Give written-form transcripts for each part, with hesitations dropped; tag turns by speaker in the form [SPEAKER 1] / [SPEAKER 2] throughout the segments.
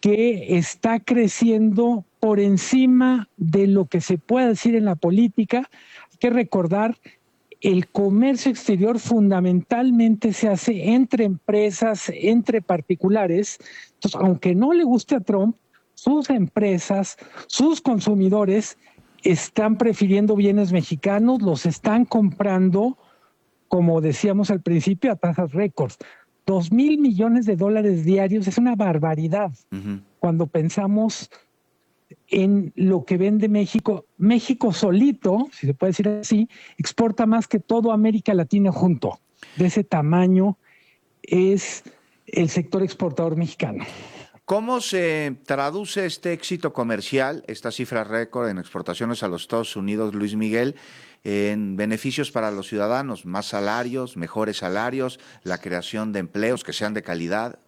[SPEAKER 1] que está creciendo por encima de lo que se puede decir en la política. Hay que recordar, el comercio exterior fundamentalmente se hace entre empresas, entre particulares. Entonces, aunque no le guste a Trump, sus empresas, sus consumidores están prefiriendo bienes mexicanos, los están comprando, como decíamos al principio, a tasas récords. 2,000 millones de dólares diarios es una barbaridad. Cuando pensamos en lo que vende México. México solito, si se puede decir así, exporta más que toda América Latina junto. De ese tamaño es el sector exportador mexicano.
[SPEAKER 2] ¿Cómo se traduce este éxito comercial, esta cifra récord en exportaciones a los Estados Unidos, Luis Miguel, en beneficios para los ciudadanos? Más salarios, mejores salarios, la creación de empleos que sean de calidad.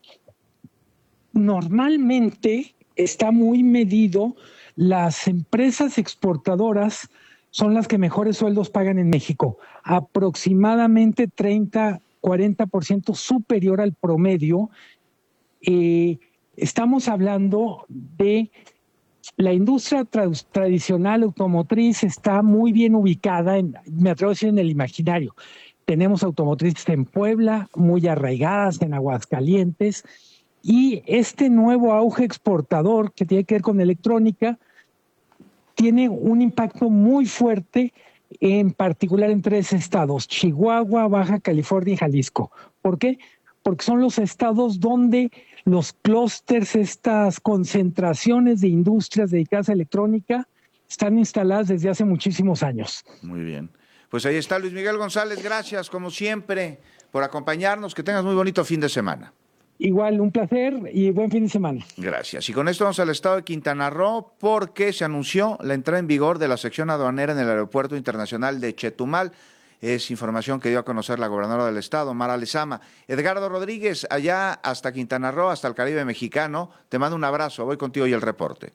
[SPEAKER 1] Normalmente está muy medido. Las empresas exportadoras son las que mejores sueldos pagan en México, aproximadamente 30-40% superior al promedio. Estamos hablando de la industria tradicional automotriz, está muy bien ubicada, me atrevo a decir, en el imaginario. Tenemos automotrices en Puebla, muy arraigadas en Aguascalientes, y este nuevo auge exportador que tiene que ver con electrónica tiene un impacto muy fuerte, en particular en 3 estados, Chihuahua, Baja California y Jalisco. ¿Por qué? Porque son los estados donde los clústeres, estas concentraciones de industrias dedicadas a electrónica, están instaladas desde hace muchísimos años.
[SPEAKER 2] Muy bien. Pues ahí está Luis Miguel González, gracias como siempre por acompañarnos, que tengas muy bonito fin de semana.
[SPEAKER 1] Igual, un placer y buen fin de semana.
[SPEAKER 2] Gracias. Y con esto vamos al estado de Quintana Roo, porque se anunció la entrada en vigor de la sección aduanera en el Aeropuerto Internacional de Chetumal. Es información que dio a conocer la gobernadora del estado, Mara Lezama. Edgardo Rodríguez, allá hasta Quintana Roo, hasta el Caribe mexicano, te mando un abrazo, voy contigo y el reporte.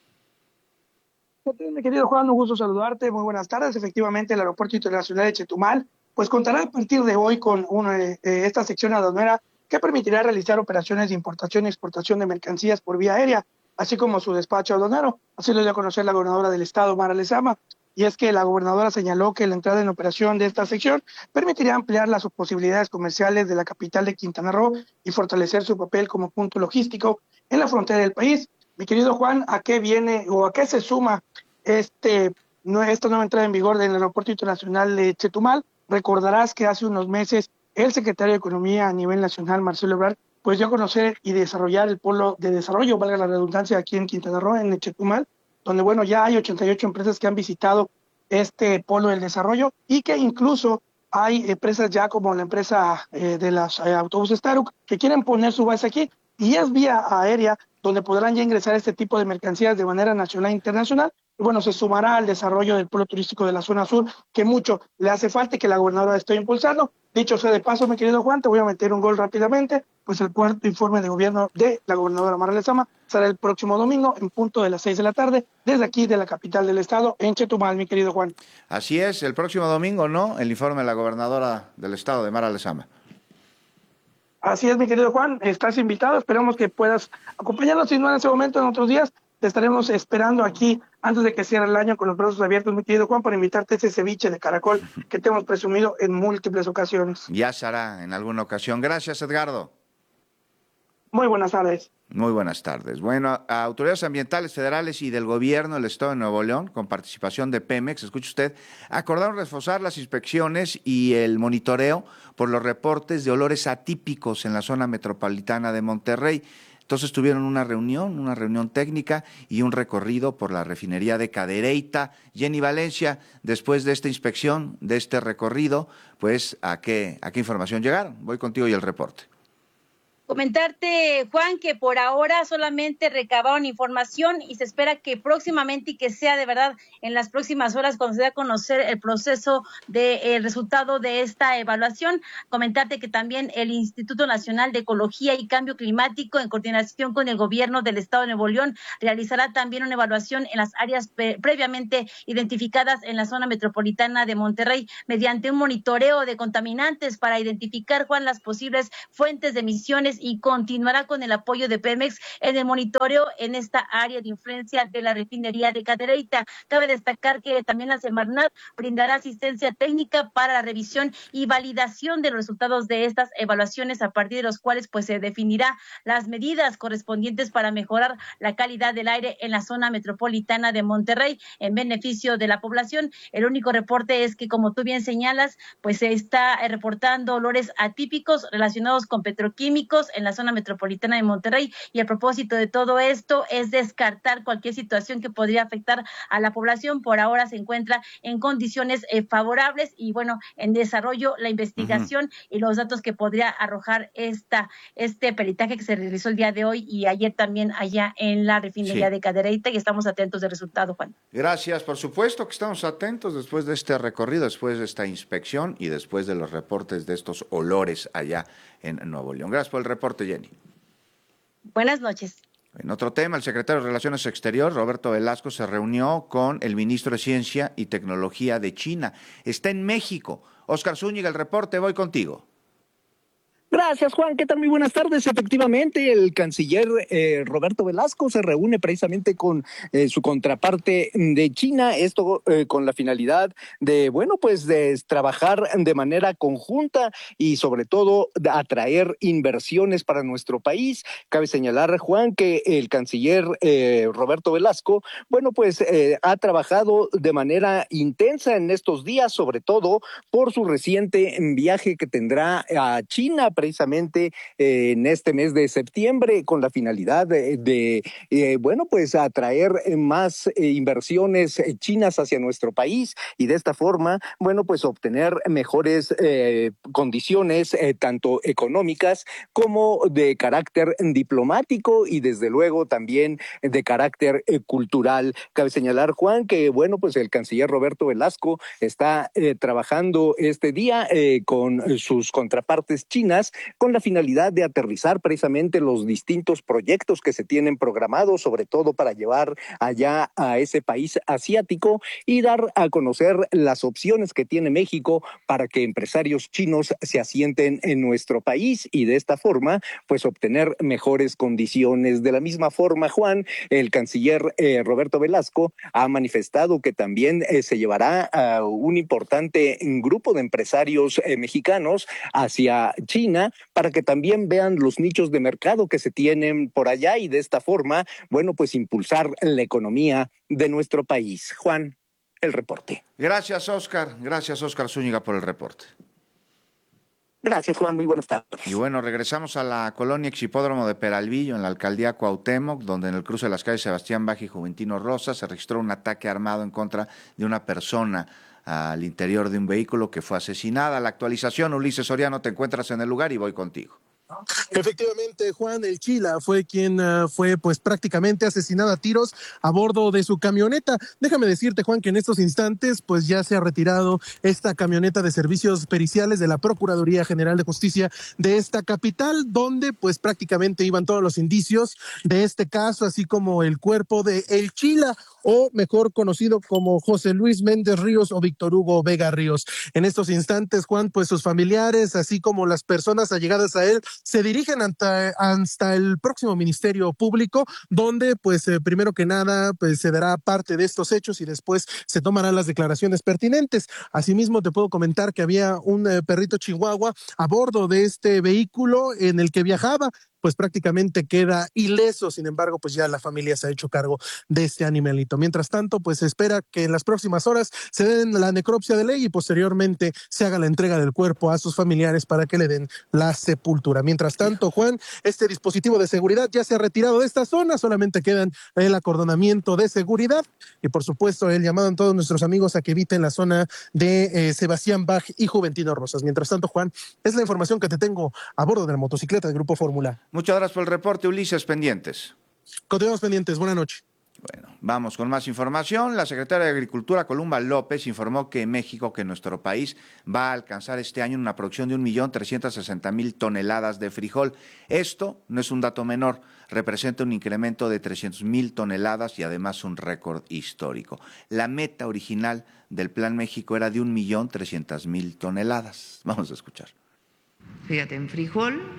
[SPEAKER 3] Mi querido Juan, un gusto saludarte, muy buenas tardes. Efectivamente, el Aeropuerto Internacional de Chetumal pues contará a partir de hoy con esta sección aduanera que permitirá realizar operaciones de importación y exportación de mercancías por vía aérea, así como su despacho aduanero. Así lo dio a conocer la gobernadora del estado, Mara Lezama. Y es que la gobernadora señaló que la entrada en operación de esta sección permitirá ampliar las posibilidades comerciales de la capital de Quintana Roo y fortalecer su papel como punto logístico en la frontera del país. Mi querido Juan, ¿a qué viene o a qué se suma esta nueva entrada en vigor del Aeropuerto Internacional de Chetumal? Recordarás que hace unos meses el secretario de Economía a nivel nacional, Marcelo Ebrard, pues dio a conocer y desarrollar el polo de desarrollo, valga la redundancia, aquí en Quintana Roo, en Chetumal, donde, bueno, ya hay 88 empresas que han visitado este polo del desarrollo y que incluso hay empresas ya como la empresa de los autobuses Taruk que quieren poner su base aquí, y es vía aérea donde podrán ya ingresar este tipo de mercancías de manera nacional e internacional. Y bueno, se sumará al desarrollo del polo turístico de la zona sur, que mucho le hace falta y que la gobernadora está impulsando. Dicho sea de paso, mi querido Juan, te voy a meter un gol rápidamente, pues el cuarto informe de gobierno de la gobernadora Mara Lezama será el próximo domingo en punto de las 6 de la tarde, desde aquí de la capital del estado, en Chetumal, mi querido Juan.
[SPEAKER 2] Así es, el próximo domingo, ¿no? El informe de la gobernadora del estado, de Mara Lezama.
[SPEAKER 3] Así es, mi querido Juan, estás invitado, esperamos que puedas acompañarnos, si no en ese momento, en otros días. Te estaremos esperando aquí antes de que cierre el año con los brazos abiertos, mi querido Juan, para invitarte a ese ceviche de caracol que te hemos presumido en múltiples ocasiones.
[SPEAKER 2] Ya será en alguna ocasión. Gracias, Edgardo.
[SPEAKER 3] Muy buenas tardes.
[SPEAKER 2] Muy buenas tardes. Bueno, a autoridades ambientales federales y del gobierno del estado de Nuevo León, con participación de Pemex, escuche usted, acordaron reforzar las inspecciones y el monitoreo por los reportes de olores atípicos en la zona metropolitana de Monterrey. Entonces tuvieron una reunión técnica y un recorrido por la refinería de Cadereyta. Jenny Valencia, después de esta inspección, de este recorrido, pues ¿a qué información llegaron? Voy contigo y el reporte.
[SPEAKER 4] Comentarte, Juan, que por ahora solamente recabaron información y se espera que próximamente y que sea de verdad en las próximas horas cuando se dé a conocer el proceso el resultado de esta evaluación. Comentarte que también el Instituto Nacional de Ecología y Cambio Climático, en coordinación con el gobierno del estado de Nuevo León, realizará también una evaluación en las áreas previamente identificadas en la zona metropolitana de Monterrey mediante un monitoreo de contaminantes para identificar, Juan, las posibles fuentes de emisiones y continuará con el apoyo de Pemex en el monitoreo en esta área de influencia de la refinería de Cadereyta. Cabe destacar que también la Semarnat brindará asistencia técnica para la revisión y validación de los resultados de estas evaluaciones, a partir de los cuales pues se definirá las medidas correspondientes para mejorar la calidad del aire en la zona metropolitana de Monterrey en beneficio de la población. El único reporte es que, como tú bien señalas, pues se está reportando olores atípicos relacionados con petroquímicos en la zona metropolitana de Monterrey, y a propósito de todo esto es descartar cualquier situación que podría afectar a la población. Por ahora se encuentra en condiciones favorables y bueno, en desarrollo la investigación y los datos que podría arrojar este peritaje que se realizó el día de hoy y ayer también allá en la refinería de Cadereyta, y estamos atentos del resultado, Juan.
[SPEAKER 2] Gracias, por supuesto que estamos atentos después de este recorrido, después de esta inspección y después de los reportes de estos olores allá en Nuevo León. Gracias por el reporte, Jenny.
[SPEAKER 4] Buenas noches.
[SPEAKER 2] En otro tema, el secretario de Relaciones Exteriores, Roberto Velasco, se reunió con el ministro de Ciencia y Tecnología de China. Está en México. Óscar Zúñiga, el reporte, voy contigo.
[SPEAKER 5] Gracias, Juan. ¿Qué tal? Muy buenas tardes. Efectivamente, el canciller Roberto Velasco se reúne precisamente con su contraparte de China, esto con la finalidad de, bueno, pues de trabajar de manera conjunta y sobre todo de atraer inversiones para nuestro país. Cabe señalar, Juan, que el canciller Roberto Velasco, bueno, pues ha trabajado de manera intensa en estos días, sobre todo por su reciente viaje que tendrá a China, precisamente en este mes de septiembre, con la finalidad de bueno, pues atraer más inversiones chinas hacia nuestro país y de esta forma, bueno, pues obtener mejores condiciones tanto económicas como de carácter diplomático y desde luego también de carácter cultural. Cabe señalar, Juan, que bueno, pues el canciller Roberto Velasco está trabajando este día con sus contrapartes chinas con la finalidad de aterrizar precisamente los distintos proyectos que se tienen programados, sobre todo para llevar allá a ese país asiático y dar a conocer las opciones que tiene México para que empresarios chinos se asienten en nuestro país y de esta forma pues obtener mejores condiciones. De la misma forma, Juan, el canciller Roberto Velasco ha manifestado que también se llevará a un importante grupo de empresarios mexicanos hacia China para que también vean los nichos de mercado que se tienen por allá y de esta forma, bueno, pues impulsar la economía de nuestro país. Juan, el reporte.
[SPEAKER 2] Gracias, Óscar Zúñiga, por el reporte.
[SPEAKER 5] Gracias, Juan. Muy buenas tardes.
[SPEAKER 2] Y bueno, regresamos a la colonia Exhipódromo de Peralvillo, en la alcaldía Cuauhtémoc, donde en el cruce de las calles Sebastián Bach y Juventino Rosas se registró un ataque armado en contra de una persona al interior de un vehículo que fue asesinada. La actualización, Ulises Soriano, te encuentras en el lugar y voy contigo.
[SPEAKER 6] Efectivamente, Juan, el Chila fue quien fue pues prácticamente asesinado a tiros a bordo de su camioneta. Déjame decirte, Juan, que en estos instantes pues ya se ha retirado esta camioneta de servicios periciales de la Procuraduría General de Justicia de esta capital, donde pues prácticamente iban todos los indicios de este caso, así como el cuerpo de el Chila, o mejor conocido como José Luis Méndez Ríos o Víctor Hugo Vega Ríos. En estos instantes, Juan, pues sus familiares, así como las personas allegadas a él, se dirigen hasta el próximo Ministerio Público, donde pues primero que nada pues se dará parte de estos hechos y después se tomarán las declaraciones pertinentes. Asimismo te puedo comentar que había un perrito chihuahua a bordo de este vehículo en el que viajaba, pues prácticamente queda ileso. Sin embargo, pues ya la familia se ha hecho cargo de este animalito. Mientras tanto, pues se espera que en las próximas horas se den la necropsia de ley y posteriormente se haga la entrega del cuerpo a sus familiares para que le den la sepultura. Mientras tanto, Juan, este dispositivo de seguridad ya se ha retirado de esta zona, solamente quedan el acordonamiento de seguridad y por supuesto el llamado a todos nuestros amigos a que eviten la zona de Sebastián Bach y Juventino Rosas. Mientras tanto, Juan, es la información que te tengo a bordo de la motocicleta del Grupo Fórmula.
[SPEAKER 2] Muchas gracias por el reporte, Ulises. Pendientes.
[SPEAKER 6] Continuamos pendientes. Buenas noches.
[SPEAKER 2] Bueno, vamos con más información. La secretaria de Agricultura, Columba López, informó que México, que nuestro país, va a alcanzar este año una producción de 1.360.000 toneladas de frijol. Esto no es un dato menor, representa un incremento de 300.000 toneladas y además un récord histórico. La meta original del Plan México era de 1.300.000 toneladas. Vamos a escuchar.
[SPEAKER 7] Fíjate, en frijol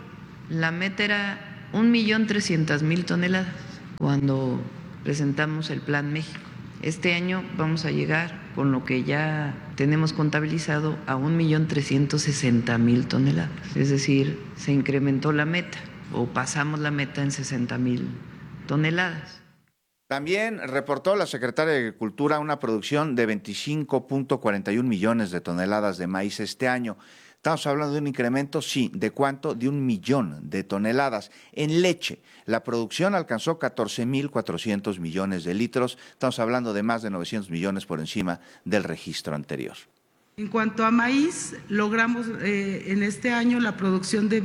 [SPEAKER 7] La meta era 1.300.000 toneladas cuando presentamos el Plan México. Este año vamos a llegar, con lo que ya tenemos contabilizado, a 1.360.000 toneladas. Es decir, se incrementó la meta o pasamos la meta en 60.000 toneladas.
[SPEAKER 2] También reportó la secretaria de Agricultura una producción de 25.41 millones de toneladas de maíz este año. Estamos hablando de un incremento, sí, ¿de cuánto? De 1 millón de toneladas. En leche, la producción alcanzó 14.400 millones de litros. Estamos hablando de más de 900 millones por encima del registro anterior.
[SPEAKER 8] En cuanto a maíz, logramos en este año la producción de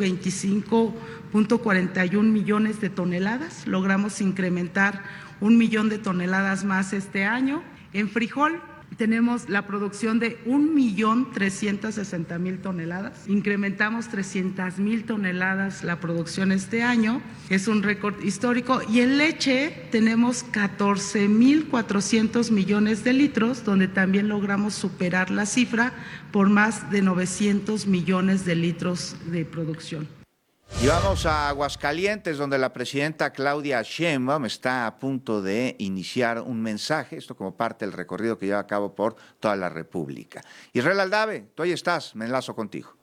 [SPEAKER 8] 25.41 millones de toneladas. Logramos incrementar 1 millón de toneladas más este año. En frijol tenemos la producción de 1.360.000 toneladas. Incrementamos 300.000 toneladas la producción este año. Es un récord histórico. Y en leche tenemos 14.400 millones de litros, donde también logramos superar la cifra por más de 900 millones de litros de producción.
[SPEAKER 2] Y vamos a Aguascalientes, donde la presidenta Claudia Sheinbaum está a punto de iniciar un mensaje, esto como parte del recorrido que lleva a cabo por toda la República. Israel Aldave, tú ahí estás, me enlazo contigo.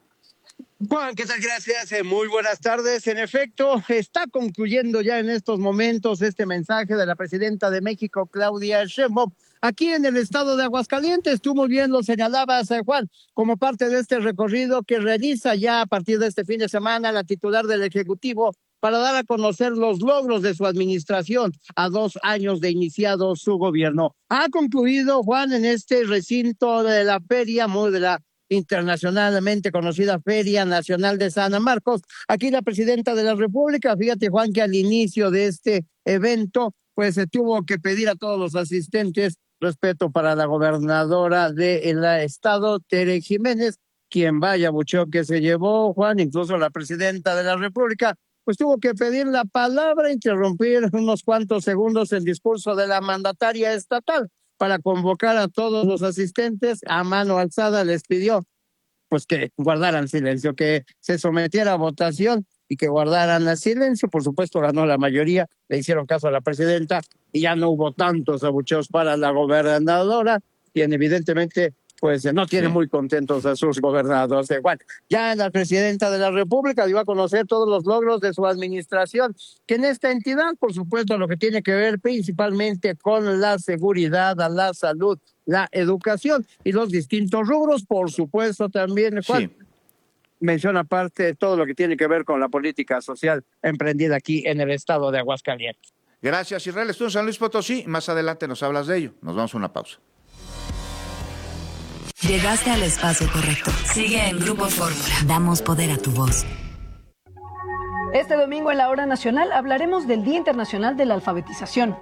[SPEAKER 9] Juan, ¿qué tal? Gracias, muy buenas tardes. En efecto, está concluyendo ya en estos momentos este mensaje de la presidenta de México, Claudia Sheinbaum, aquí en el estado de Aguascalientes. Tú muy bien lo señalabas, Juan, como parte de este recorrido que realiza ya a partir de este fin de semana la titular del Ejecutivo para dar a conocer los logros de su administración a 2 años de iniciado su gobierno. Ha concluido, Juan, en este recinto de la feria, de la internacionalmente conocida Feria Nacional de San Marcos. Aquí la presidenta de la República, fíjate, Juan, que al inicio de este evento, pues se tuvo que pedir a todos los asistentes respeto para la gobernadora del estado, Tere Jiménez, quien vaya bucheo que se llevó, Juan. Incluso la presidenta de la República pues tuvo que pedir la palabra, interrumpir unos cuantos segundos el discurso de la mandataria estatal para convocar a todos los asistentes. A mano alzada les pidió pues que guardaran silencio, que se sometiera a votación y que guardaran el silencio. Por supuesto ganó la mayoría, le hicieron caso a la presidenta y ya no hubo tantos abucheos para la gobernadora, quien evidentemente pues no tiene muy contentos a sus gobernadores. Bueno, ya la presidenta de la República dio a conocer todos los logros de su administración, que en esta entidad, por supuesto, lo que tiene que ver principalmente con la seguridad, la salud, la educación y los distintos rubros, por supuesto también, Juan, menciona aparte de todo lo que tiene que ver con la política social emprendida aquí en el estado de Aguascalientes.
[SPEAKER 2] Gracias, Israel. Estuvo en San Luis Potosí, más adelante nos hablas de ello. Nos vamos a una pausa.
[SPEAKER 10] Llegaste al espacio correcto. Sigue en Grupo Fórmula. Damos poder a tu voz.
[SPEAKER 11] Este domingo en la Hora Nacional hablaremos del Día Internacional de la Alfabetización.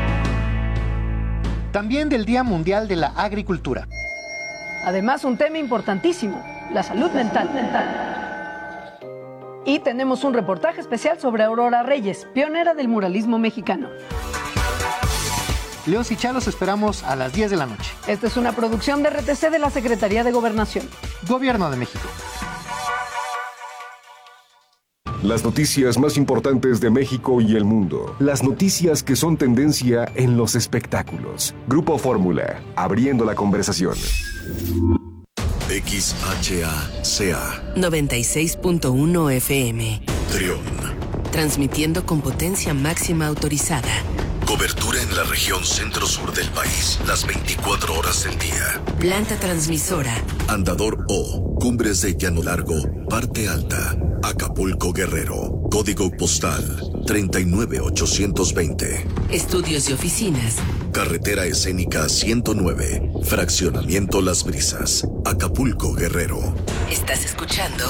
[SPEAKER 12] También del Día Mundial de la Agricultura.
[SPEAKER 11] Además, un tema importantísimo, la salud mental. Y tenemos un reportaje especial sobre Aurora Reyes, pionera del muralismo mexicano.
[SPEAKER 12] Leos y Chá los esperamos a las 10 de la noche.
[SPEAKER 11] Esta es una producción de RTC de la Secretaría de Gobernación.
[SPEAKER 12] Gobierno de México.
[SPEAKER 13] Las noticias más importantes de México y el mundo. Las noticias que son tendencia en los espectáculos. Grupo Fórmula, abriendo la conversación.
[SPEAKER 10] XHACA 96.1 FM.
[SPEAKER 14] Trión.
[SPEAKER 10] Transmitiendo con potencia máxima autorizada.
[SPEAKER 14] Cobertura en la región centro-sur del país, las 24 horas del día.
[SPEAKER 10] Planta transmisora.
[SPEAKER 14] Andador O, Cumbres de Llano Largo, Parte Alta, Acapulco, Guerrero. Código postal 39820.
[SPEAKER 10] Estudios y oficinas.
[SPEAKER 14] Carretera Escénica 109, Fraccionamiento Las Brisas, Acapulco, Guerrero.
[SPEAKER 10] ¿Estás escuchando?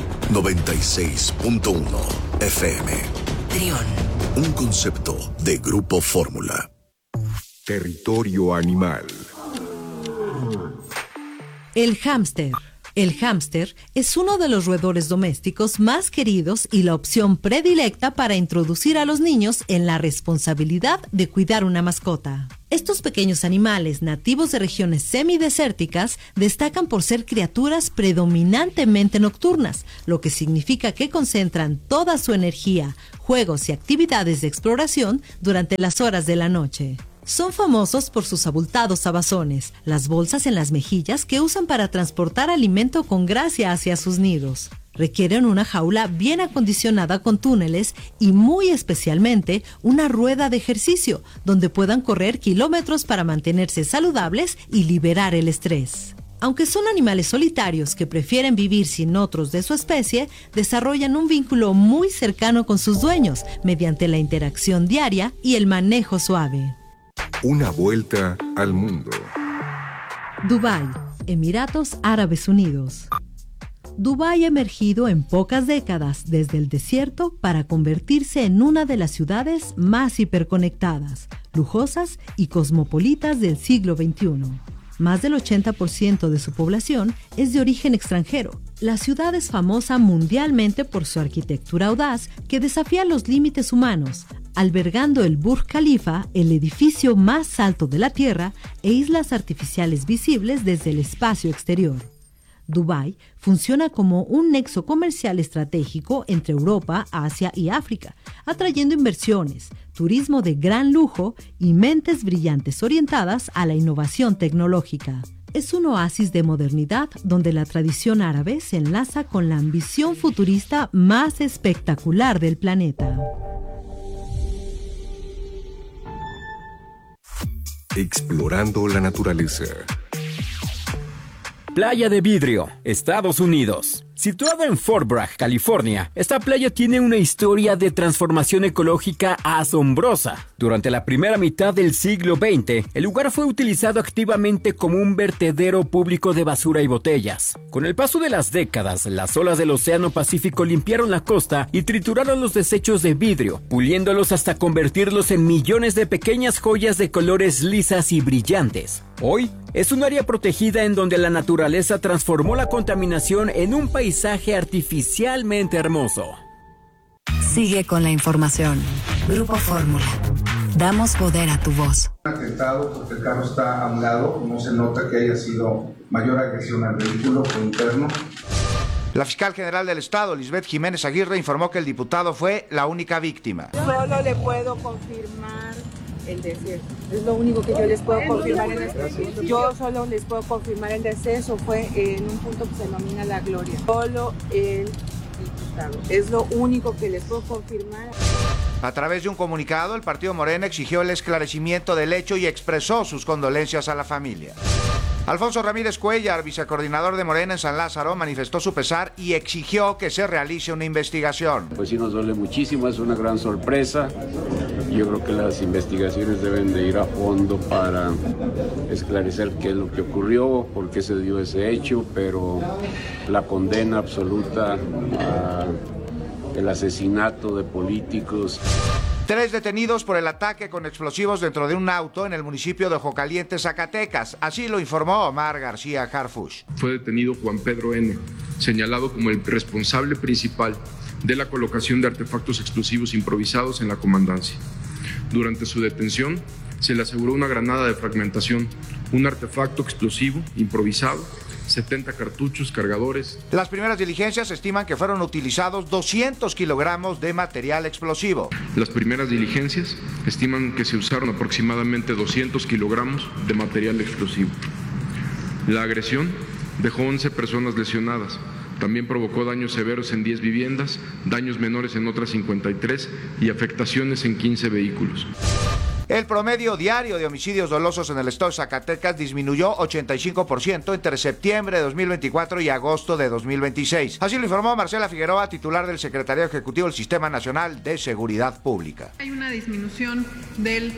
[SPEAKER 14] 96.1 FM.
[SPEAKER 10] Trión.
[SPEAKER 14] Un concepto de Grupo Fórmula.
[SPEAKER 13] Territorio animal.
[SPEAKER 15] El hámster, El hámster es uno de los roedores domésticos más queridos y la opción predilecta para introducir a los niños en la responsabilidad de cuidar una mascota. Estos pequeños animales nativos de regiones semidesérticas destacan por ser criaturas predominantemente nocturnas, lo que significa que concentran toda su energía, juegos y actividades de exploración durante las horas de la noche. Son famosos por sus abultados abazones, las bolsas en las mejillas que usan para transportar alimento con gracia hacia sus nidos. Requieren una jaula bien acondicionada con túneles y muy especialmente una rueda de ejercicio donde puedan correr kilómetros para mantenerse saludables y liberar el estrés. Aunque son animales solitarios que prefieren vivir sin otros de su especie, desarrollan un vínculo muy cercano con sus dueños mediante la interacción diaria y el manejo suave.
[SPEAKER 13] Una vuelta al mundo.
[SPEAKER 15] Dubái, Emiratos Árabes Unidos. Dubái ha emergido en pocas décadas desde el desierto para convertirse en una de las ciudades más hiperconectadas, lujosas y cosmopolitas del siglo XXI. Más del 80% de su población es de origen extranjero. La ciudad es famosa mundialmente por su arquitectura audaz que desafía los límites humanos, albergando el Burj Khalifa, el edificio más alto de la Tierra, e islas artificiales visibles desde el espacio exterior. Dubái funciona como un nexo comercial estratégico entre Europa, Asia y África, atrayendo inversiones, turismo de gran lujo y mentes brillantes orientadas a la innovación tecnológica. Es un oasis de modernidad donde la tradición árabe se enlaza con la ambición futurista más espectacular del planeta.
[SPEAKER 13] Explorando la naturaleza.
[SPEAKER 16] Playa de Vidrio, Estados Unidos. Situada en Fort Bragg, California, esta playa tiene una historia de transformación ecológica asombrosa. Durante la primera mitad del siglo XX, el lugar fue utilizado activamente como un vertedero público de basura y botellas. Con el paso de las décadas, las olas del Océano Pacífico limpiaron la costa y trituraron los desechos de vidrio, puliéndolos hasta convertirlos en millones de pequeñas joyas de colores lisas y brillantes. Hoy, es un área protegida en donde la naturaleza transformó la contaminación en un paisaje artificialmente hermoso.
[SPEAKER 10] Sigue con la información. Grupo Fórmula. Damos poder a tu voz.
[SPEAKER 17] Atentado porque el carro está a un lado, no se nota que haya sido mayor agresión al vehículo o interno.
[SPEAKER 2] La fiscal general del Estado, Lisbeth Jiménez Aguirre, informó que el diputado fue la única víctima.
[SPEAKER 18] Solo le puedo confirmar el deceso. Es lo único que yo les puedo confirmar en este momento. Yo solo les puedo confirmar el deceso. Fue en un punto que se denomina La Gloria. Solo el diputado. Es lo único que les puedo confirmar.
[SPEAKER 2] A través de un comunicado, el partido Morena exigió el esclarecimiento del hecho y expresó sus condolencias a la familia. Alfonso Ramírez Cuellar, vicecoordinador de Morena en San Lázaro, manifestó su pesar y exigió que se realice una investigación.
[SPEAKER 19] Pues sí, nos duele muchísimo, es una gran sorpresa. Yo creo que las investigaciones deben de ir a fondo para esclarecer qué es lo que ocurrió, por qué se dio ese hecho, pero la condena absoluta al asesinato de políticos.
[SPEAKER 2] 3 detenidos por el ataque con explosivos dentro de un auto en el municipio de Ojo Caliente, Zacatecas. Así lo informó Omar García Harfuch.
[SPEAKER 20] Fue detenido Juan Pedro N., señalado como el responsable principal de la colocación de artefactos explosivos improvisados en la comandancia. Durante su detención, se le aseguró una granada de fragmentación, un artefacto explosivo improvisado, 70 cartuchos, cargadores.
[SPEAKER 2] Las primeras diligencias estiman que fueron utilizados 200 kilogramos de material explosivo.
[SPEAKER 20] Las primeras diligencias estiman que se usaron aproximadamente 200 kilogramos de material explosivo. La agresión dejó 11 personas lesionadas. También provocó daños severos en 10 viviendas, daños menores en otras 53 y afectaciones en 15 vehículos.
[SPEAKER 2] El promedio diario de homicidios dolosos en el estado de Zacatecas disminuyó 85% entre septiembre de 2024 y agosto de 2026. Así lo informó Marcela Figueroa, titular del Secretariado Ejecutivo del Sistema Nacional de Seguridad Pública.
[SPEAKER 21] Hay una disminución del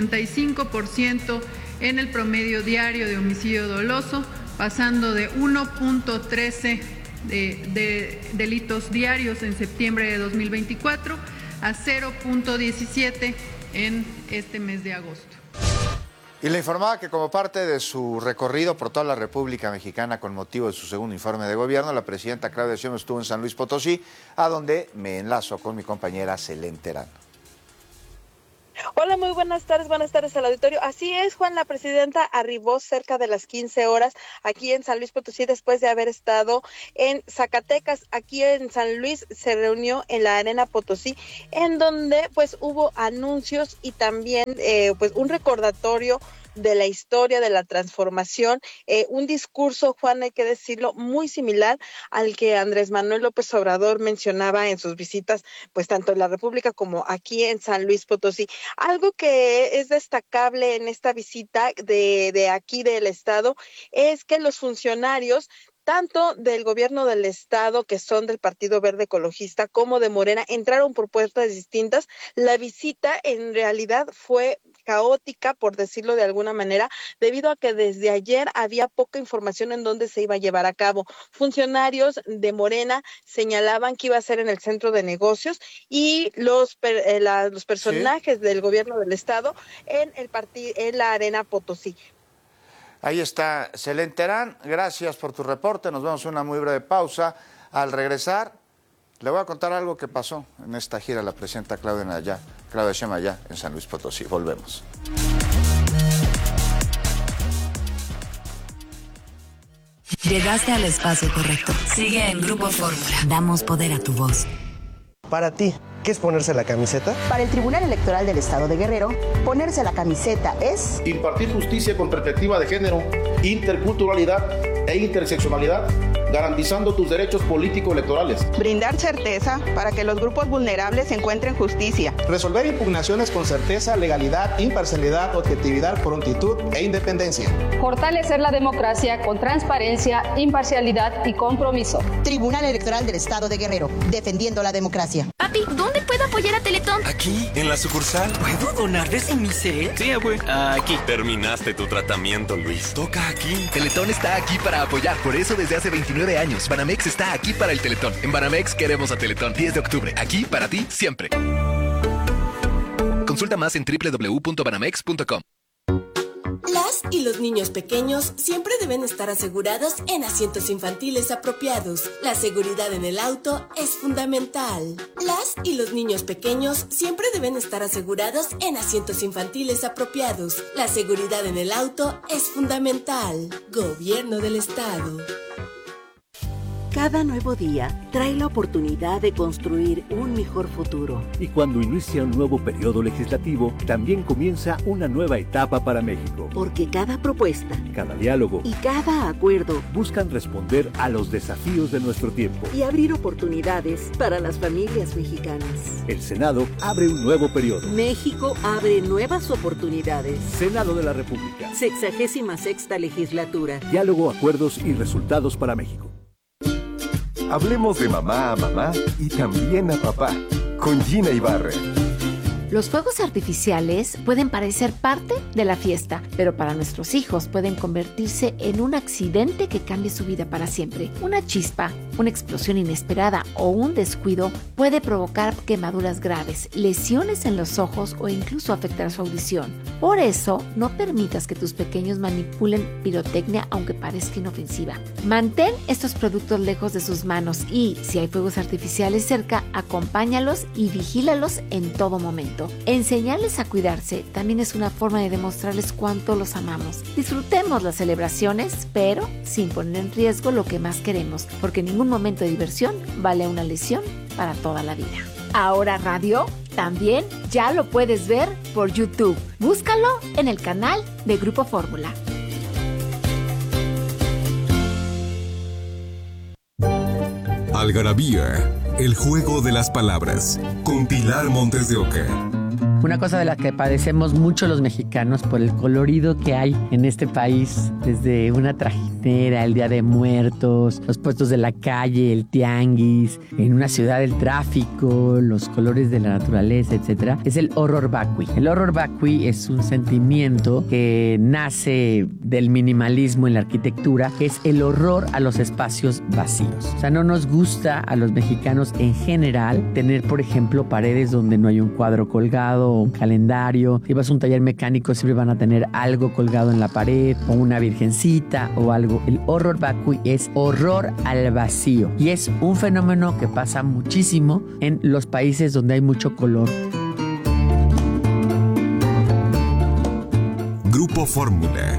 [SPEAKER 21] 85% en el promedio diario de homicidio doloso, pasando de 1.13 de delitos diarios en septiembre de 2024 a 0.17 en este mes de agosto.
[SPEAKER 2] Y le informaba que como parte de su recorrido por toda la República Mexicana con motivo de su segundo informe de gobierno, la presidenta Claudia Sheinbaum estuvo en San Luis Potosí, a donde me enlazo con mi compañera Selén Terán.
[SPEAKER 1] Hola, muy buenas tardes al auditorio. Así es, Juan, la presidenta arribó cerca de las 15 horas aquí en San Luis Potosí después de haber estado en Zacatecas. Aquí en San Luis se reunió en la Arena Potosí, en donde pues hubo anuncios y también pues un recordatorio de la historia, de la transformación, un discurso, Juan, hay que decirlo, muy similar al que Andrés Manuel López Obrador mencionaba en sus visitas, pues tanto en la República como aquí en San Luis Potosí. Algo que es destacable en esta visita de aquí del estado es que los funcionarios tanto del gobierno del estado, que son del Partido Verde Ecologista, como de Morena, entraron por puertas distintas. La visita en realidad fue caótica, por decirlo de alguna manera, debido a que desde ayer había poca información en dónde se iba a llevar a cabo. Funcionarios de Morena señalaban que iba a ser en el centro de negocios y los personajes del gobierno del estado en la Arena Potosí.
[SPEAKER 2] Ahí está Selén Terán, gracias por tu reporte, nos vemos una muy breve pausa. Al regresar, le voy a contar algo que pasó en esta gira de la presidenta Claudia Sheinbaum allá en San Luis Potosí. Volvemos.
[SPEAKER 10] Llegaste al espacio correcto. Sigue en Grupo Fórmula. Damos poder a tu voz.
[SPEAKER 22] Para ti, ¿qué es ponerse la camiseta?
[SPEAKER 23] Para el Tribunal Electoral del Estado de Guerrero, ponerse la camiseta es
[SPEAKER 24] impartir justicia con perspectiva de género, interculturalidad e interseccionalidad, garantizando tus derechos político-electorales.
[SPEAKER 25] Brindar certeza para que los grupos vulnerables encuentren justicia.
[SPEAKER 24] Resolver impugnaciones con certeza, legalidad, imparcialidad, objetividad, prontitud e independencia.
[SPEAKER 26] Fortalecer la democracia con transparencia, imparcialidad y compromiso.
[SPEAKER 23] Tribunal Electoral del Estado de Guerrero, defendiendo la democracia.
[SPEAKER 27] Papi, ¿dónde puedo apoyar a Teletón?
[SPEAKER 28] Aquí, en la sucursal.
[SPEAKER 27] ¿Puedo donar desde mi cel?
[SPEAKER 28] Sí, güey.
[SPEAKER 27] Aquí.
[SPEAKER 28] Terminaste tu tratamiento, Luis. Toca aquí.
[SPEAKER 29] Teletón está aquí para apoyar. Por eso desde hace 29 años, Banamex está aquí para el Teletón. En Banamex queremos a Teletón. 10 de octubre. Aquí para ti, siempre. Consulta más en www.banamex.com.
[SPEAKER 30] Las y los niños pequeños siempre deben estar asegurados en asientos infantiles apropiados. La seguridad en el auto es fundamental. Las y los niños pequeños siempre deben estar asegurados en asientos infantiles apropiados. La seguridad en el auto es fundamental. Gobierno del Estado.
[SPEAKER 31] Cada nuevo día trae la oportunidad de construir un mejor futuro.
[SPEAKER 32] Y cuando inicia un nuevo periodo legislativo, también comienza una nueva etapa para México.
[SPEAKER 31] Porque cada propuesta,
[SPEAKER 32] cada diálogo
[SPEAKER 31] y cada acuerdo
[SPEAKER 32] buscan responder a los desafíos de nuestro tiempo
[SPEAKER 31] y abrir oportunidades para las familias mexicanas.
[SPEAKER 32] El Senado abre un nuevo periodo.
[SPEAKER 31] México abre nuevas oportunidades.
[SPEAKER 32] Senado de la República.
[SPEAKER 31] 66ª legislatura.
[SPEAKER 32] Diálogo, acuerdos y resultados para México.
[SPEAKER 13] Hablemos de mamá a mamá y también a papá, con Gina Ibarra.
[SPEAKER 33] Los fuegos artificiales pueden parecer parte de la fiesta, pero para nuestros hijos pueden convertirse en un accidente que cambie su vida para siempre. Una chispa, una explosión inesperada o un descuido puede provocar quemaduras graves, lesiones en los ojos o incluso afectar su audición. Por eso, no permitas que tus pequeños manipulen pirotecnia aunque parezca inofensiva. Mantén estos productos lejos de sus manos y, si hay fuegos artificiales cerca, acompáñalos y vigílalos en todo momento. Enseñarles a cuidarse también es una forma de demostrarles cuánto los amamos. Disfrutemos las celebraciones, pero sin poner en riesgo lo que más queremos, porque ningún momento de diversión vale una lesión para toda la vida. Ahora Radio también ya lo puedes ver por YouTube. Búscalo en el canal de Grupo Fórmula.
[SPEAKER 34] Algarabía, el juego de las palabras, con Pilar Montes de Oca.
[SPEAKER 35] Una cosa de la que padecemos mucho los mexicanos por el colorido que hay en este país, desde una trajinera, el Día de Muertos, los puestos de la calle, el tianguis, en una ciudad el tráfico, los colores de la naturaleza, etc., es el horror vacui. El horror vacui es un sentimiento que nace del minimalismo en la arquitectura, que es el horror a los espacios vacíos. O sea, no nos gusta a los mexicanos en general tener, por ejemplo, paredes donde no hay un cuadro colgado un calendario. Si vas a un taller mecánico, siempre van a tener algo colgado en la pared, o una virgencita, o algo. El horror vacui es horror al vacío. Y es un fenómeno que pasa muchísimo en los países donde hay mucho color.
[SPEAKER 34] Grupo Fórmula.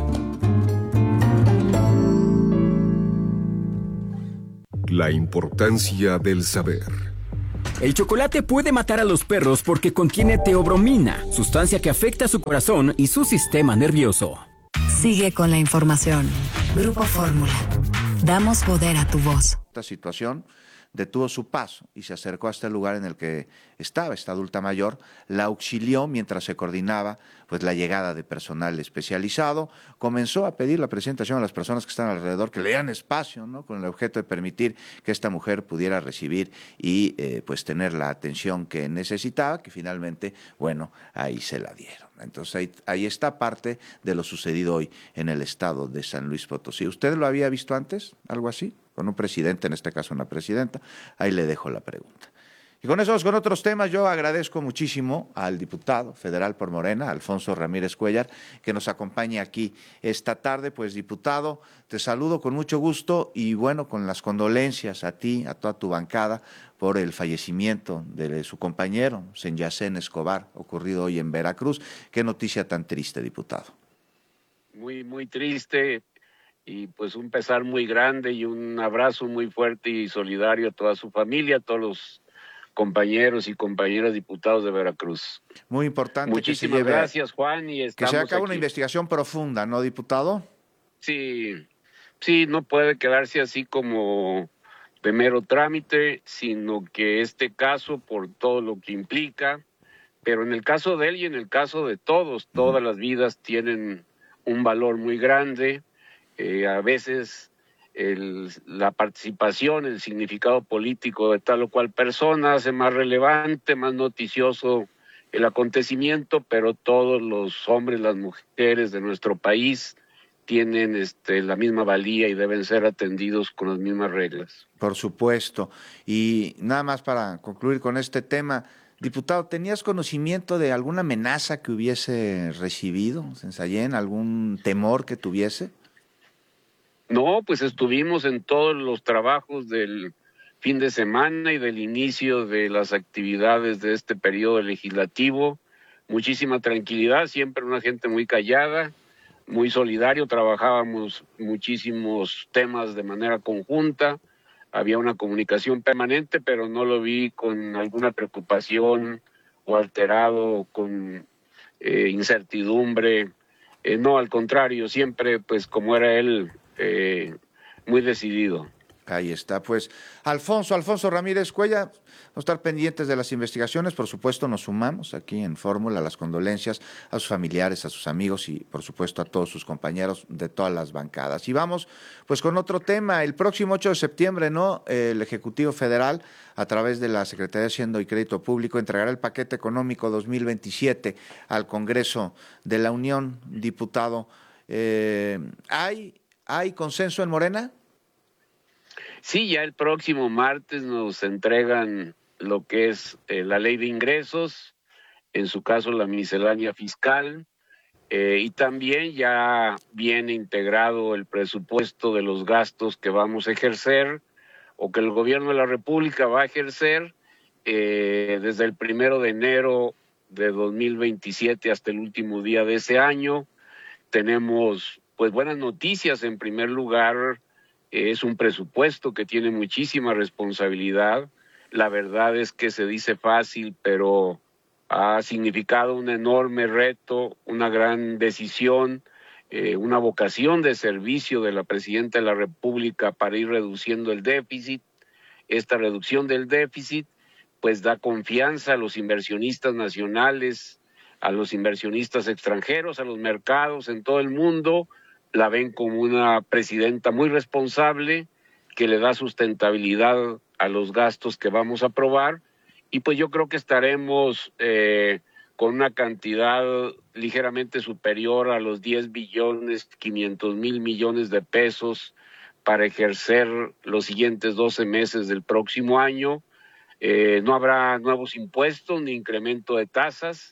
[SPEAKER 34] La importancia del saber.
[SPEAKER 3] El chocolate puede matar a los perros porque contiene teobromina, sustancia que afecta su corazón y su sistema nervioso.
[SPEAKER 10] Sigue con la información. Grupo Fórmula. Damos poder a tu voz.
[SPEAKER 2] Esta situación detuvo su paso y se acercó hasta el lugar en el que estaba esta adulta mayor, la auxilió mientras se coordinaba pues la llegada de personal especializado, comenzó a pedir la presentación a las personas que están alrededor, que le dieran espacio, ¿no?, con el objeto de permitir que esta mujer pudiera recibir y pues tener la atención que necesitaba, que finalmente, bueno, ahí se la dieron. Entonces ahí está parte de lo sucedido hoy en el estado de San Luis Potosí. ¿Usted lo había visto antes, algo así? Con un presidente, en este caso una presidenta. Ahí le dejo la pregunta. Y con eso, con otros temas, yo agradezco muchísimo al diputado federal por Morena, Alfonso Ramírez Cuéllar, que nos acompaña aquí esta tarde. Pues, diputado, te saludo con mucho gusto y, bueno, con las condolencias a ti, a toda tu bancada, por el fallecimiento de su compañero, Senyacén Escobar, ocurrido hoy en Veracruz. Qué noticia tan triste, diputado.
[SPEAKER 4] Muy, muy triste. Y pues un pesar muy grande y un abrazo muy fuerte y solidario a toda su familia, a todos los compañeros y compañeras diputados de Veracruz.
[SPEAKER 2] Muy importante.
[SPEAKER 4] Muchísimas gracias, Juan. Y
[SPEAKER 2] que se haga una investigación profunda, ¿no, diputado?
[SPEAKER 4] Sí, no puede quedarse así como de mero trámite, sino que este caso, por todo lo que implica, pero en el caso de él y en el caso de todos, todas las vidas tienen un valor muy grande. A veces la participación, el significado político de tal o cual persona hace más relevante, más noticioso el acontecimiento, pero todos los hombres, las mujeres de nuestro país tienen la misma valía y deben ser atendidos con las mismas reglas.
[SPEAKER 2] Por supuesto. Y nada más para concluir con este tema, diputado, ¿tenías conocimiento de alguna amenaza que hubiese recibido Senyacén, algún temor que tuviese?
[SPEAKER 4] No, pues estuvimos en todos los trabajos del fin de semana y del inicio de las actividades de este periodo legislativo. Muchísima tranquilidad, siempre una gente muy callada, muy solidario, trabajábamos muchísimos temas de manera conjunta, había una comunicación permanente, pero no lo vi con alguna preocupación o alterado, con incertidumbre. No, al contrario, siempre pues como era él, muy decidido.
[SPEAKER 2] Ahí está, pues, Alfonso Ramírez Cuéllar, vamos a estar pendientes de las investigaciones, por supuesto nos sumamos aquí en Fórmula, las condolencias a sus familiares, a sus amigos y por supuesto a todos sus compañeros de todas las bancadas. Y vamos pues con otro tema, el próximo 8 de septiembre, ¿no?, el Ejecutivo Federal, a través de la Secretaría de Hacienda y Crédito Público, entregará el paquete económico 2027 al Congreso de la Unión, diputado. ¿Hay consenso en Morena?
[SPEAKER 4] Sí, ya el próximo martes nos entregan lo que es la ley de ingresos, en su caso la miscelánea fiscal, y también ya viene integrado el presupuesto de los gastos que vamos a ejercer o que el gobierno de la República va a ejercer desde el 1 de enero de 2027 hasta el último día de ese año. Tenemos pues buenas noticias. En primer lugar, es un presupuesto que tiene muchísima responsabilidad. La verdad es que se dice fácil, pero ha significado un enorme reto, una gran decisión, una vocación de servicio de la Presidenta de la República para ir reduciendo el déficit. Esta reducción del déficit pues da confianza a los inversionistas nacionales, a los inversionistas extranjeros, a los mercados en todo el mundo. La ven como una presidenta muy responsable que le da sustentabilidad a los gastos que vamos a aprobar, y pues yo creo que estaremos con una cantidad ligeramente superior a los 10.500.000 millones de pesos para ejercer los siguientes 12 meses del próximo año. No habrá nuevos impuestos ni incremento de tasas.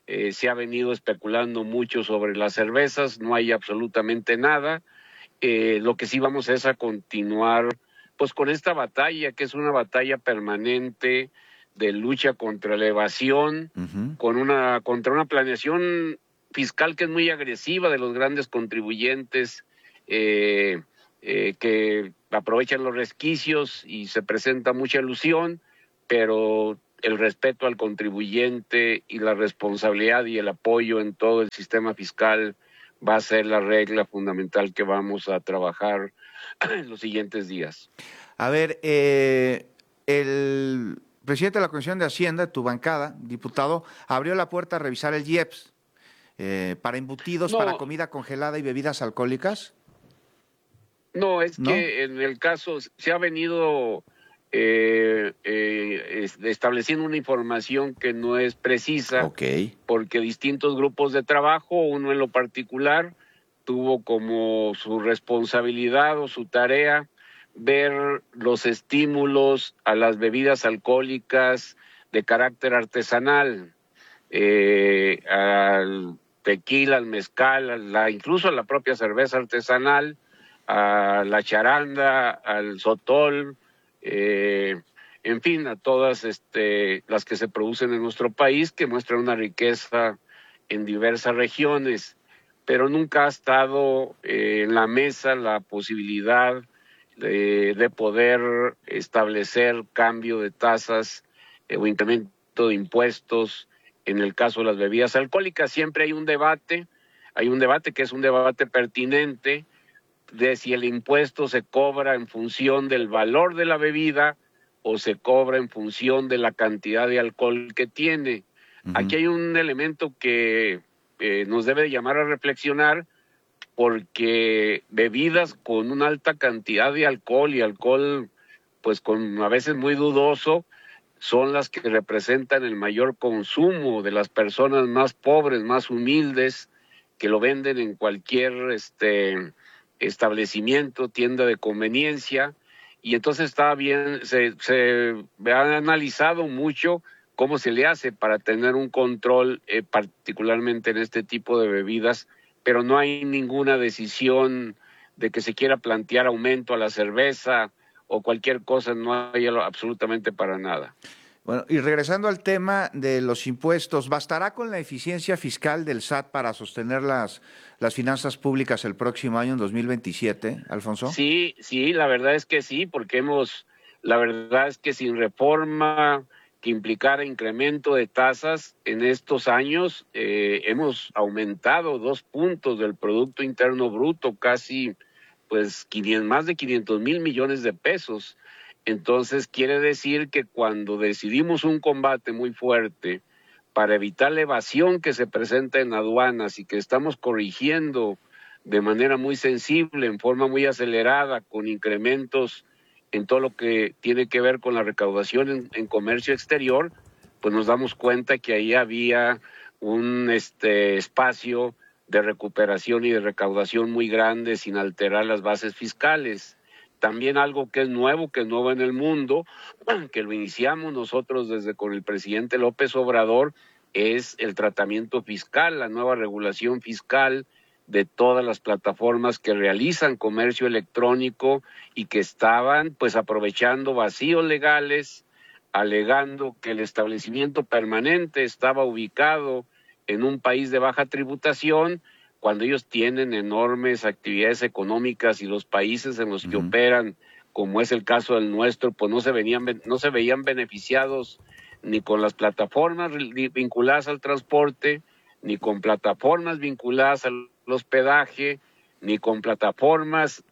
[SPEAKER 4] se ha venido especulando mucho sobre las cervezas, no hay absolutamente nada. Lo que sí vamos es a continuar pues con esta batalla, que es una batalla permanente de lucha contra la evasión, contra una planeación fiscal que es muy agresiva de los grandes contribuyentes que aprovechan los resquicios y se presenta mucha ilusión, pero el respeto al contribuyente y la responsabilidad y el apoyo en todo el sistema fiscal va a ser la regla fundamental que vamos a trabajar en los siguientes días.
[SPEAKER 2] A ver, el presidente de la Comisión de Hacienda, tu bancada, diputado, abrió la puerta a revisar el IEPS para embutidos, para comida congelada y bebidas alcohólicas.
[SPEAKER 4] No, es que en el caso se ha venido estableciendo una información que no es precisa, porque distintos grupos de trabajo, uno en lo particular, tuvo como su responsabilidad o su tarea ver los estímulos a las bebidas alcohólicas de carácter artesanal, al tequila, al mezcal, incluso a la propia cerveza artesanal, a la charanda, al sotol, en fin, a todas las que se producen en nuestro país, que muestran una riqueza en diversas regiones, pero nunca ha estado en la mesa la posibilidad de poder establecer cambio de tasas o incremento de impuestos en el caso de las bebidas alcohólicas. Siempre hay un debate que es un debate pertinente de si el impuesto se cobra en función del valor de la bebida o se cobra en función de la cantidad de alcohol que tiene. Aquí hay un elemento que nos debe llamar a reflexionar, porque bebidas con una alta cantidad de alcohol y alcohol pues con a veces muy dudoso son las que representan el mayor consumo de las personas más pobres, más humildes, que lo venden en cualquier establecimiento, tienda de conveniencia. Y entonces está bien, se ha analizado mucho cómo se le hace para tener un control, particularmente en este tipo de bebidas, pero no hay ninguna decisión de que se quiera plantear aumento a la cerveza o cualquier cosa, no hay absolutamente para nada.
[SPEAKER 2] Bueno, y regresando al tema de los impuestos, ¿bastará con la eficiencia fiscal del SAT para sostener las finanzas públicas el próximo año, en 2027, Alfonso?
[SPEAKER 4] Sí, la verdad es que sí, porque la verdad es que sin reforma que implicara incremento de tasas en estos años, hemos aumentado 2 puntos del Producto Interno Bruto, casi pues más de 500,000 millones de pesos. Entonces quiere decir que cuando decidimos un combate muy fuerte para evitar la evasión que se presenta en aduanas y que estamos corrigiendo de manera muy sensible, en forma muy acelerada, con incrementos en todo lo que tiene que ver con la recaudación en comercio exterior, pues nos damos cuenta que ahí había un espacio de recuperación y de recaudación muy grande sin alterar las bases fiscales. También algo que es nuevo en el mundo, que lo iniciamos nosotros desde con el presidente López Obrador, es el tratamiento fiscal, la nueva regulación fiscal de todas las plataformas que realizan comercio electrónico y que estaban pues aprovechando vacíos legales, alegando que el establecimiento permanente estaba ubicado en un país de baja tributación, cuando ellos tienen enormes actividades económicas y los países en los que operan, como es el caso del nuestro, pues no se veían beneficiados ni con las plataformas vinculadas al transporte, ni con plataformas vinculadas al hospedaje, ni con plataformas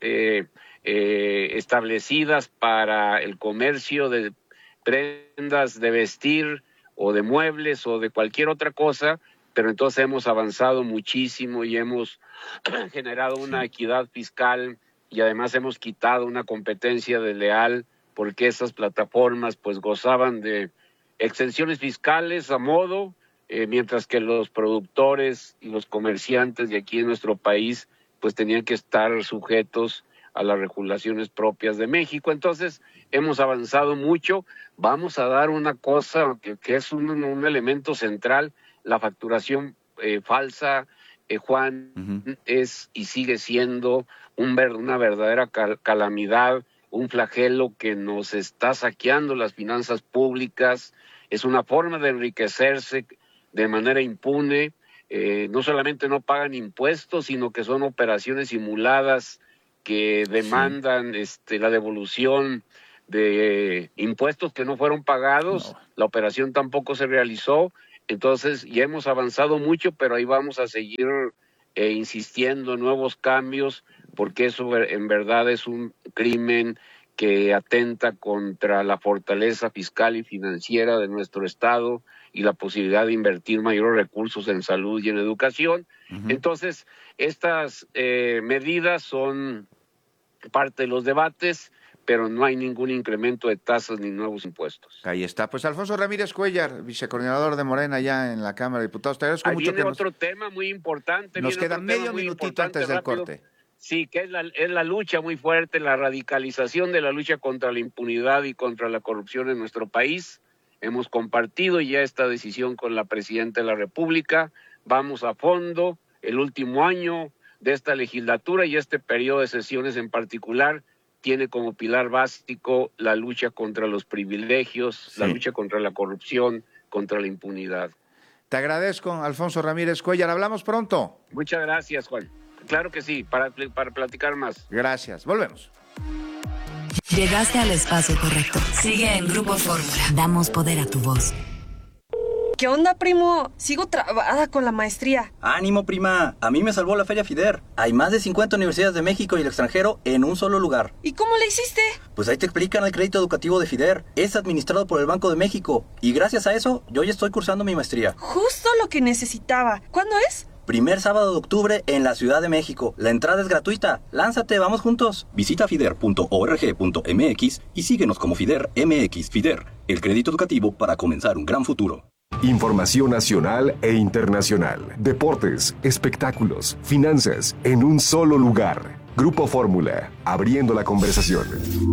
[SPEAKER 4] establecidas para el comercio de prendas de vestir o de muebles o de cualquier otra cosa, pero entonces hemos avanzado muchísimo y hemos generado una equidad fiscal y además hemos quitado una competencia desleal, porque esas plataformas pues gozaban de exenciones fiscales a modo, mientras que los productores y los comerciantes de aquí en nuestro país pues tenían que estar sujetos a las regulaciones propias de México. Entonces hemos avanzado mucho. Vamos a dar una cosa que es un elemento central. la facturación falsa, Juan, es y sigue siendo una verdadera calamidad, un flagelo que nos está saqueando las finanzas públicas. Es una forma de enriquecerse de manera impune. No solamente no pagan impuestos, sino que son operaciones simuladas que demandan la devolución de impuestos que no fueron pagados. La operación tampoco se realizó. Entonces ya hemos avanzado mucho, pero ahí vamos a seguir insistiendo en nuevos cambios, porque eso en verdad es un crimen que atenta contra la fortaleza fiscal y financiera de nuestro Estado y la posibilidad de invertir mayores recursos en salud y en educación. Entonces, estas medidas son parte de los debates, pero no hay ningún incremento de tasas ni nuevos impuestos.
[SPEAKER 2] Ahí está. Pues Alfonso Ramírez Cuellar, vicecoordinador de Morena ya en la Cámara de Diputados. Te agradezco mucho.
[SPEAKER 4] Viene otro tema muy importante.
[SPEAKER 2] Nos queda medio minutito antes del corte.
[SPEAKER 4] Sí, que es la lucha muy fuerte, la radicalización de la lucha contra la impunidad y contra la corrupción en nuestro país. Hemos compartido ya esta decisión con la Presidenta de la República. Vamos a fondo. El último año de esta legislatura y este periodo de sesiones en particular tiene como pilar básico la lucha contra los privilegios, la lucha contra la corrupción, contra la impunidad.
[SPEAKER 2] Te agradezco, Alfonso Ramírez Cuellar. Hablamos pronto.
[SPEAKER 4] Muchas gracias, Juan. Claro que sí, para platicar más.
[SPEAKER 2] Gracias. Volvemos.
[SPEAKER 10] Llegaste al espacio correcto. Sigue en Grupo Fórmula. Damos poder a tu voz.
[SPEAKER 5] ¿Qué onda, primo? Sigo trabada con la maestría.
[SPEAKER 6] ¡Ánimo, prima! A mí me salvó la Feria FIDER. Hay más de 50 universidades de México y el extranjero en un solo lugar.
[SPEAKER 5] ¿Y cómo le hiciste?
[SPEAKER 6] Pues ahí te explican el crédito educativo de FIDER. Es administrado por el Banco de México. Y gracias a eso, yo ya estoy cursando mi maestría.
[SPEAKER 5] Justo lo que necesitaba. ¿Cuándo es?
[SPEAKER 6] Primer sábado de octubre en la Ciudad de México. La entrada es gratuita. Lánzate, vamos juntos. Visita fider.org.mx y síguenos como FIDER MX. FIDER, el crédito educativo para comenzar un gran futuro.
[SPEAKER 13] Información nacional e internacional. Deportes, espectáculos, finanzas, en un solo lugar. Grupo Fórmula, abriendo la conversación.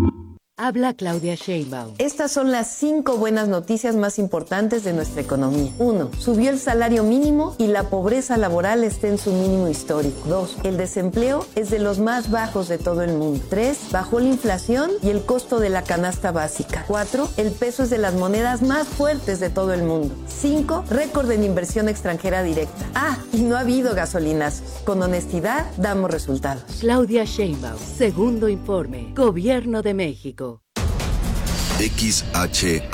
[SPEAKER 31] Habla Claudia Sheinbaum.
[SPEAKER 7] Estas son las 5 buenas noticias más importantes de nuestra economía. 1. Subió el salario mínimo y la pobreza laboral está en su mínimo histórico. 2. El desempleo es de los más bajos de todo el mundo. 3. Bajó la inflación y el costo de la canasta básica. 4. El peso es de las monedas más fuertes de todo el mundo. 5. Récord en inversión extranjera directa. Y no ha habido gasolinazos. Con honestidad damos resultados.
[SPEAKER 31] Claudia Sheinbaum. Segundo informe. Gobierno de México.
[SPEAKER 8] XHACA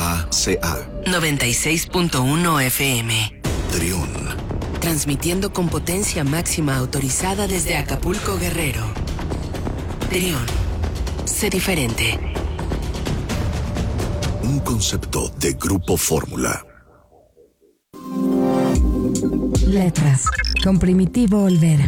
[SPEAKER 10] 96.1 FM.
[SPEAKER 8] Triun.
[SPEAKER 10] Transmitiendo con potencia máxima autorizada desde Acapulco, Guerrero. Triun. Sé diferente.
[SPEAKER 8] Un concepto de Grupo Fórmula.
[SPEAKER 10] Letras. Con Primitivo Olvera.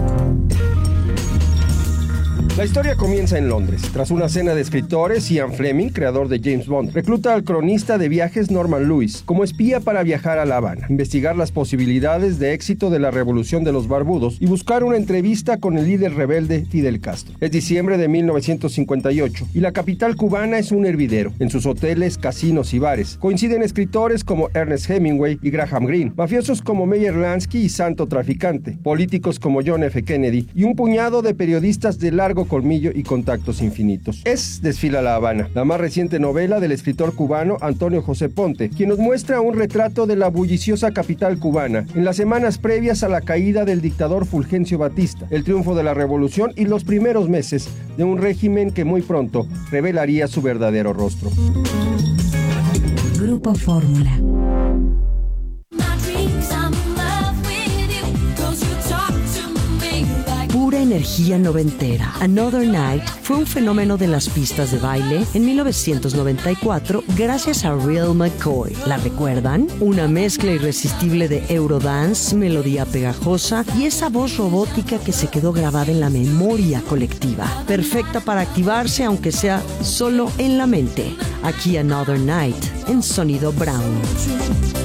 [SPEAKER 9] La historia comienza en Londres. Tras una cena de escritores, Ian Fleming, creador de James Bond, recluta al cronista de viajes Norman Lewis como espía para viajar a La Habana, investigar las posibilidades de éxito de la revolución de los barbudos y buscar una entrevista con el líder rebelde Fidel Castro. Es diciembre de 1958 y la capital cubana es un hervidero. En sus hoteles, casinos y bares coinciden escritores como Ernest Hemingway y Graham Greene, mafiosos como Meyer Lansky y Santo Traficante, políticos como John F. Kennedy y un puñado de periodistas de largo colmillo y contactos infinitos. Desfila La Habana, la más reciente novela del escritor cubano Antonio José Ponte, quien nos muestra un retrato de la bulliciosa capital cubana en las semanas previas a la caída del dictador Fulgencio Batista, el triunfo de la revolución y los primeros meses de un régimen que muy pronto revelaría su verdadero rostro.
[SPEAKER 10] Grupo Fórmula. Pura energía noventera. Another Night fue un fenómeno de las pistas de baile en 1994 gracias a Real McCoy. ¿La recuerdan? Una mezcla irresistible de Eurodance, melodía pegajosa y esa voz robótica que se quedó grabada en la memoria colectiva. Perfecta para activarse aunque sea solo en la mente. Aquí Another Night en Sonido Brown.